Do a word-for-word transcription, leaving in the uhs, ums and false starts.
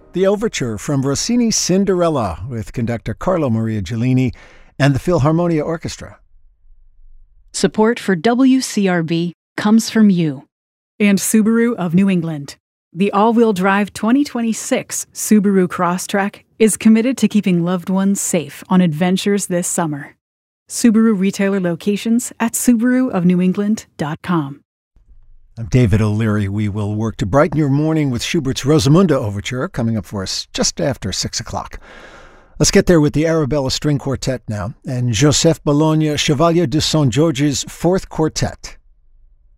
The overture from Rossini's Cinderella with conductor Carlo Maria Giulini and the Philharmonia Orchestra. Support for W C R B comes from you. And Subaru of New England. The all-wheel drive twenty twenty-six Subaru Crosstrek is committed to keeping loved ones safe on adventures this summer. Subaru retailer locations at subaru of new england dot com. I'm David O'Leary. We will work to brighten your morning with Schubert's Rosamunde Overture coming up for us just after six o'clock. Let's get there with the Arabella String Quartet now and Joseph Bologna Chevalier de Saint George's Fourth Quartet.